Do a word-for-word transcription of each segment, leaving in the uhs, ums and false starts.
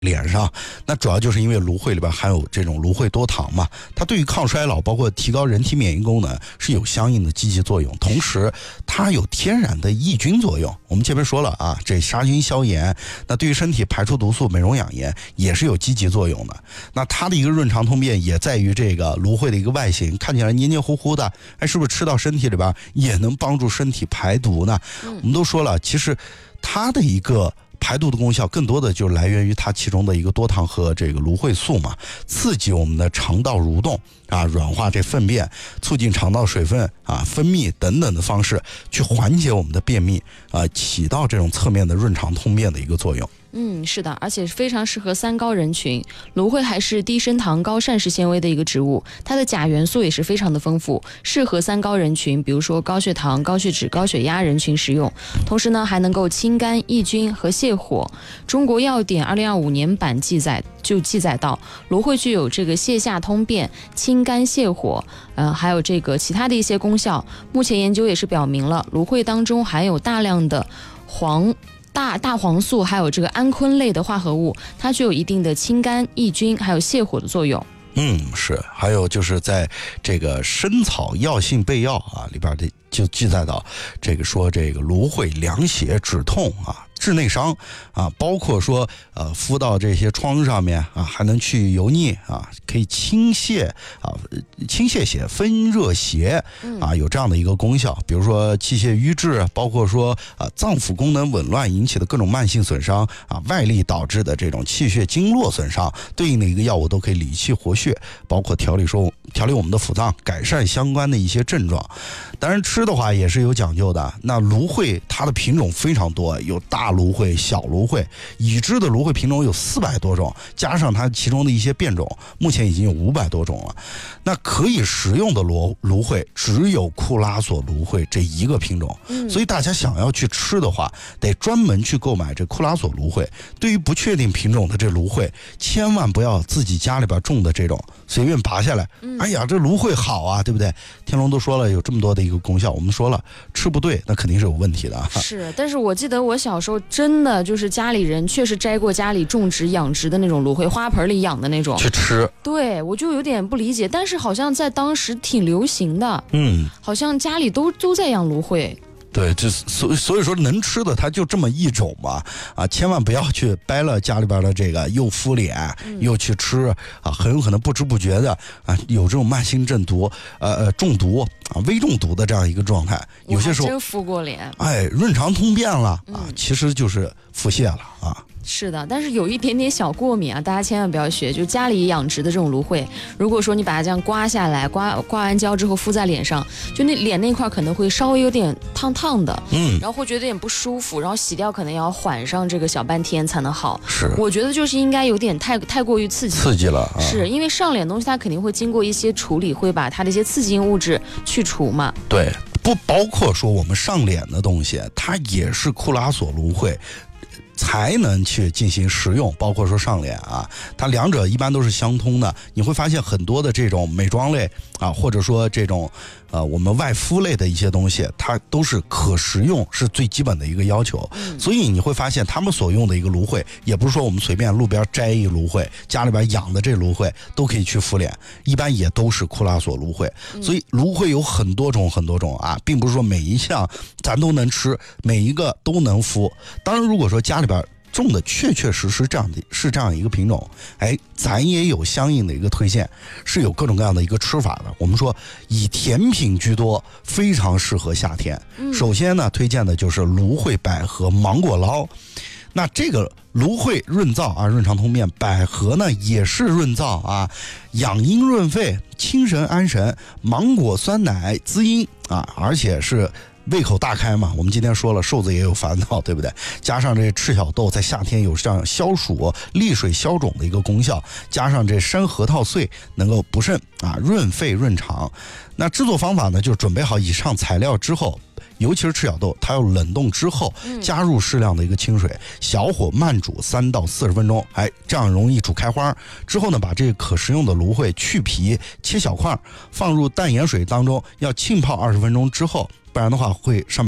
脸上，那主要就是因为芦荟里边含有这种芦荟多糖嘛，它对于抗衰老包括提高人体免疫功能是有相应的积极作用，同时它有天然的抑菌作用。我们前面说了啊，这杀菌消炎，那对于身体排出毒素、美容养颜也是有积极作用的。那它的一个润肠通便也在于这个芦荟的一个外形，看起来黏黏糊糊的，哎，是不是吃到身体里边也能帮助身体排毒呢？嗯、我们都说了，其实它的一个排毒的功效更多的就来源于它其中的一个多糖和这个芦荟素嘛，刺激我们的肠道蠕动啊，软化这粪便，促进肠道水分啊分泌等等的方式，去缓解我们的便秘啊，起到这种侧面的润肠通便的一个作用。 嗯，是的，而且非常适合三高人群。芦荟还是低升糖、高膳食纤维的一个植物，它的钾元素也是非常的丰富，适合三高人群，比如说高血糖、高血脂、高血压人群食用。同时呢，还能够清肝、抑菌和泻火。中国药典二零二五年版记载就记载到，芦荟具有这个泻下通便、清肝泻火，呃，还有这个其他的一些功效。目前研究也是表明了，芦荟当中含有大量的黄。大大黄素还有这个氨醌类的化合物，它具有一定的清肝抑菌还有泻火的作用。 嗯，是，还有就是在这个生草药性备药啊里边的就记载到，这个说这个芦荟凉血止痛啊，治内伤啊，包括说呃敷到这些疮上面啊，还能去油腻啊，可以清泻啊，清泻血、分热邪啊，有这样的一个功效。比如说气血瘀滞，包括说啊脏腑功能紊乱引起的各种慢性损伤啊，外力导致的这种气血经络损伤，对应的一个药物都可以理气活血，包括调理说调理我们的腑脏，改善相关的一些症状。当然吃的话也是有讲究的，那芦荟它的品种非常多，有大芦荟、小芦荟，已知的芦荟品种有四百多种，加上它其中的一些变种，目前已经有五百多种了。那可以食用的芦芦荟只有库拉索芦荟这一个品种，嗯、所以大家想要去吃的话，得专门去购买这库拉索芦荟。对于不确定品种的这芦荟，千万不要自己家里边种的这种随便拔下来，嗯、哎呀，这芦荟好啊，对不对？天龙都说了有这么多的一个功效，我们说了吃不对，那肯定是有问题的。 是，但是我记得我小时候真的就是家里人确实摘过家里种植养殖的那种芦荟，花盆里养的那种去吃， 对，我就有点不理解，但是好像在当时挺流行的，嗯，好像家里都都在养芦荟。 对，就所所以说能吃的它就这么一种嘛，啊，千万不要去掰了家里边的这个又敷脸、嗯、又去吃啊，很有可能不知不觉的啊有这种慢性中毒，呃呃中毒啊微中毒的这样一个状态。有些时候真敷过脸， 哎，润肠通便了啊，嗯、其实就是腹泻了啊。 是的，但是有一点点小过敏啊，大家千万不要学。就家里养殖的这种芦荟，如果说你把它这样刮下来，刮刮完胶之后敷在脸上，就那脸那块可能会稍微有点烫烫的，嗯，然后会觉得有点不舒服，然后洗掉可能要缓上这个小半天才能好。 是， 我觉得就是应该有点太太过于刺激， 刺激了，啊、 是因为上脸东西它肯定会经过一些处理，会把它的一些刺激性物质去除嘛。 对，不包括说我们上脸的东西，它也是库拉索芦荟才能去进行食用，包括说上脸啊，它两者一般都是相通的。你会发现很多的这种美妆类啊，或者说这种呃我们外敷类的一些东西，它都是可食用，是最基本的一个要求。嗯、所以你会发现他们所用的一个芦荟，也不是说我们随便路边摘一芦荟，家里边养的这芦荟都可以去敷脸，一般也都是库拉索芦荟。嗯、所以芦荟有很多种很多种啊，并不是说每一项咱都能吃，每一个都能敷。当然，如果说家里边种的确确实实这样的是这样一个品种，哎，咱也有相应的一个推荐，是有各种各样的一个吃法的。我们说以甜品居多，非常适合夏天。嗯、首先呢，推荐的就是芦荟百合芒果捞。那这个芦荟润燥啊，润肠通便；百合呢也是润燥啊，养阴润肺、清神安神；芒果酸奶滋阴啊，而且是胃口大开嘛，我们今天说了，瘦子也有烦恼，对不对？加上这赤小豆在夏天有这样消暑、利水消肿的一个功效，加上这山核桃碎能够补肾啊，润肺润肠。那制作方法呢，就是准备好以上材料之后，尤其是赤小豆，它要冷冻之后，加入适量的一个清水，小火慢煮三到四十分钟，哎，这样容易煮开花。之后呢，把这个可食用的芦荟去皮切小块，放入淡盐水当中，要浸泡二十分钟之后，不然的话会上面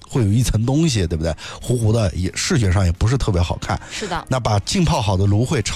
会有一层东西，对不对？糊糊的，也视觉上也不是特别好看。 是的。 那把浸泡好的芦荟炒